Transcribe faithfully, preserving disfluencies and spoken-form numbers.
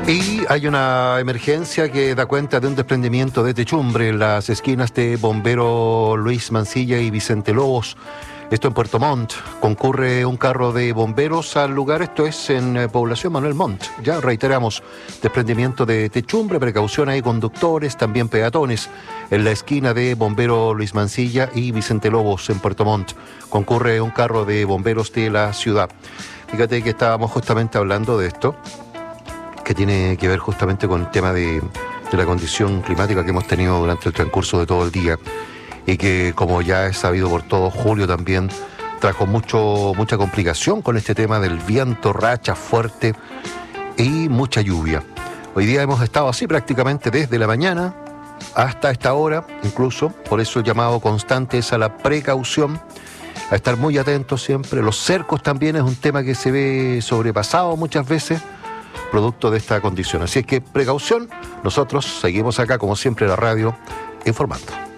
Y hay una emergencia que da cuenta de un desprendimiento de techumbre en las esquinas de Bombero Luis Mancilla y Vicente Lobos. Esto en Puerto Montt. Concurre un carro de bomberos al lugar, esto es en eh, población Manuel Montt. Ya reiteramos, desprendimiento de techumbre, precaución, hay conductores, también peatones, en la esquina de Bombero Luis Mancilla y Vicente Lobos en Puerto Montt. Concurre un carro de bomberos de la ciudad. Fíjate que estábamos justamente hablando de esto, que tiene que ver justamente con el tema de, de la condición climática que hemos tenido durante el transcurso de todo el día. Y que, como ya es sabido por todo, julio también trajo mucho, mucha complicación con este tema del viento, racha fuerte y mucha lluvia. Hoy día hemos estado así prácticamente desde la mañana hasta esta hora, incluso, por eso el llamado constante es a la precaución, a estar muy atentos siempre. Los cercos también es un tema que se ve sobrepasado muchas veces, producto de esta condición. Así es que precaución, nosotros seguimos acá, como siempre, en la radio, informando.